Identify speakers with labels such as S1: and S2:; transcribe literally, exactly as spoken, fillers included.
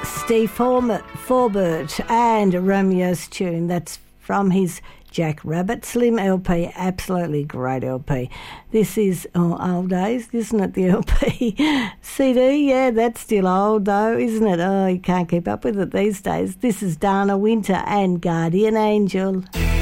S1: Steve Form- Forbert and Romeo's Tune. That's from his Jack Rabbit Slim L P. Absolutely great L P. This is oh, old days, isn't it, the L P? C D, yeah, that's still old though, isn't it? Oh, you can't keep up with it these days. This is Dana Winter and Guardian Angel.